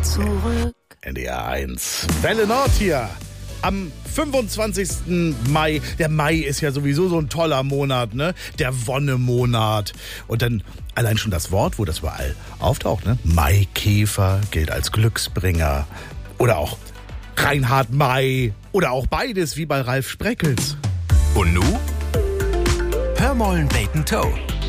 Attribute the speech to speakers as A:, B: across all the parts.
A: zurück.
B: NDR 1. Welle Nord hier. Am 25. Mai. Der Mai ist ja sowieso so ein toller Monat, ne? Der Wonnemonat. Und dann allein schon das Wort, wo das überall auftaucht, ne? Maikäfer gilt als Glücksbringer. Oder auch Reinhard May. Oder auch beides, wie bei Ralf Spreckels.
C: Und nu? Hörmollen Bacon Toe.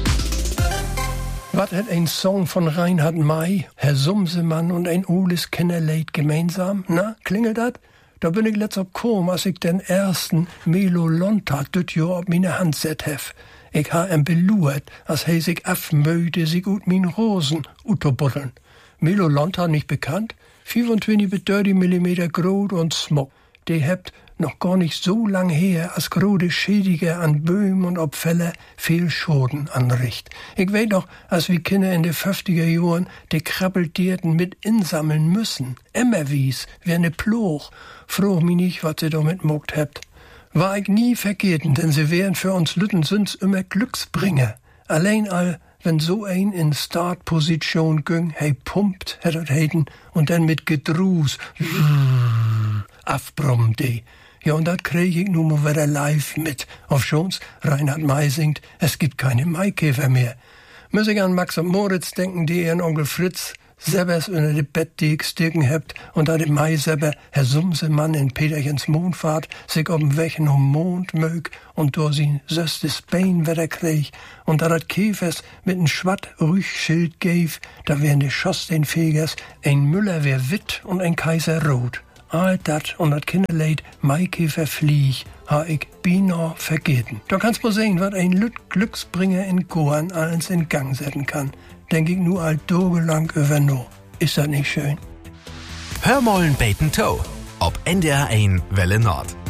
D: Was hat ein Song von Reinhard May, Herr Sumsemann und ein Ulis Kennerleid gemeinsam? Na, klingelt dat? Da bin ich letzt gekommen, als ich den ersten Melo Lonta düt Jahr auf meine Hand set hef. Ich ha em beluert, als he sich afmöde sich ut min Rosen utobuddeln. Melo Lonta nicht bekannt? 25 bis 30 Millimeter groß und smog. Die hebt noch gar nicht so lang her, als grode Schädige an Böhmen und Opfälle viel Schoden anricht. Ich weet noch, als wir Kinder in de 50er Jahren die Krabbeldierten mit insammeln müssen. Emmerwies, wie ne Ploch. Froh mich nicht, was sie damit mogt hebt. War ich nie vergeten, denn sie wären für uns Lüttensünds immer Glücksbringer. Allein wenn so ein in Startposition ging, hey pumpt, hättet heiten, und dann mit Gedruß, afbrummt die. Ja, und dat krieg ich nun mal wieder live mit. Auf schon's, Reinhard May singt, es gibt keine Maikäfer mehr. Muss ich an Max und Moritz denken, die ihren Onkel Fritz selbers unter de Bett die sticken hebt und da de Mai selber Herr Sumsemann in Peterchens Mondfahrt sich ob'n Weg um Mond mög und durch sin söstes Bein wieder krieg und da dat Käfers mit n Schwatt-Rüchschild gäf, da wären de Schorsteinfegers ein Müller wär witt und ein Kaiser rot. All dat und dat Kinderleid Maikäfer flieg, ha ich beinahe vergeten. Da kannst du sehen, wat ein Glücksbringer in Goan alles in Gang setzen kann. Denk ich nur alt dogelang über no. Ist das nicht schön?
C: Hörmollen Bacon Toe. Ob NDR 1 Welle Nord.